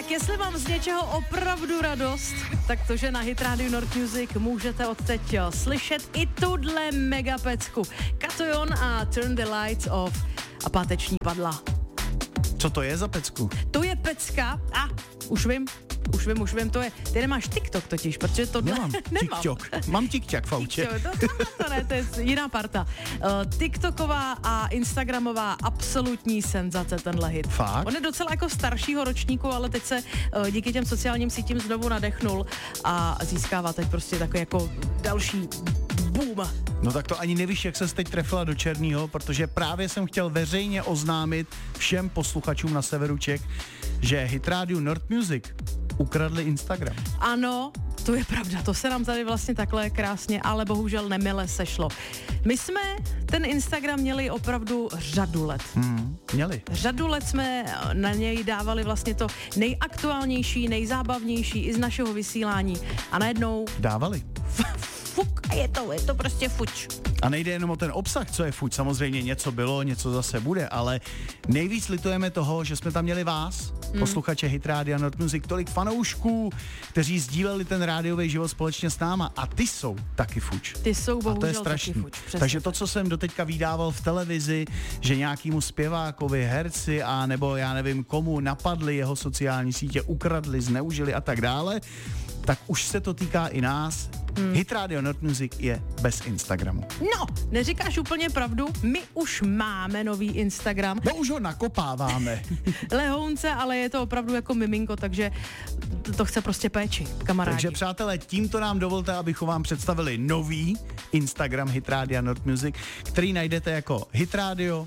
Tak jestli mám z něčeho opravdu radost, tak to, že na Hit Radio North Music můžete odteď slyšet i tuhle megapecku. Katojon a Turn the Lights Off a páteční padla. Co to je za pecku? To je pecka, už vím, to je, ty nemáš TikTok totiž, protože tohle Nemám TikTok, mám TikTok v autě. To ne, to je jiná parta. TikToková a Instagramová absolutní senzace tenhle hit. Fakt? On je docela jako staršího ročníku, ale teď se díky těm sociálním sítím znovu nadechnul a získává teď prostě takový jako další boom. No tak to ani nevíš, jak ses teď trefila do černýho, protože právě jsem chtěl veřejně oznámit všem posluchačům na severu Čech, že Hit Radio North Music ukradli Instagram. Ano, to je pravda, to se nám tady vlastně takhle krásně, ale bohužel nemile sešlo. My jsme ten Instagram měli opravdu řadu let. Měli. Řadu let jsme na něj dávali vlastně to nejaktuálnější, nejzábavnější i z našeho vysílání a najednou Dávali. fuk a je to prostě fuč. A nejde jenom o ten obsah, co je fuč, samozřejmě něco bylo, něco zase bude, ale nejvíc litujeme toho, že jsme tam měli vás, posluchače Hit Radio North Music, tolik fanoušků, kteří sdíleli ten rádiový život společně s náma a ty jsou taky fuč. Ty jsou bohužel a to je strašný. taky fuč. Přesně. Takže to, co jsem doteďka vydával v televizi, že nějakému zpěvákovi, herci a nebo já nevím komu napadli jeho sociální sítě, ukradli, zneužili a tak dále, tak už se to týká i nás. Hit Radio North Music je bez Instagramu. No, neříkáš úplně pravdu, my už máme nový Instagram. No už ho nakopáváme. Lehounce, ale je to opravdu jako miminko, takže to chce prostě péči, kamarádi. Takže přátelé, tímto nám dovolte, abychom vám představili nový Instagram Hit Radio North Music, který najdete jako Hit Radio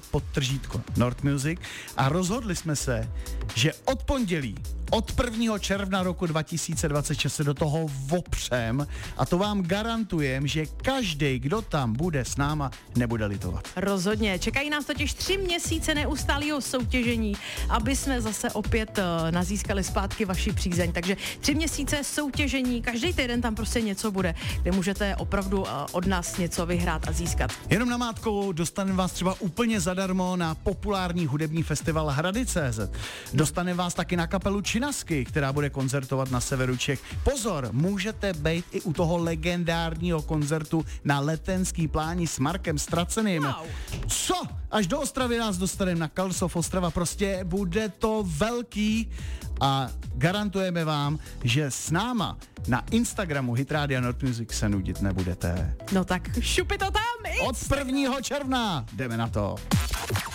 _North Music a rozhodli jsme se, že od pondělí, od 1. června roku 2026 se do toho opřem a to vám garantujem, že každý, kdo tam bude s náma, nebude litovat. Rozhodně. Čekají nás totiž 3 měsíce neustálého soutěžení, aby jsme zase opět nazískali zpátky vaši přízeň. Takže 3 měsíce soutěžení, každý týden tam prostě něco bude, kde můžete opravdu od nás něco vyhrát a získat. Jenom namátkou dostaneme vás třeba úplně zadarmo na populární hudební festival Hrady.cz. Dostaneme vás taky na kapelu Činasky, která bude koncertovat na severu Čech. Pozor, můžete být i u toho legendárního koncertu na Letenský pláni s Markem Straceným. Wow. Co? Až do Ostravy nás dostaneme na Kalsov Ostrava, prostě bude to velký a garantujeme vám, že s náma na Instagramu Hit Radio North Music se nudit nebudete. No tak šupi to tam! Od 1. června jdeme na to.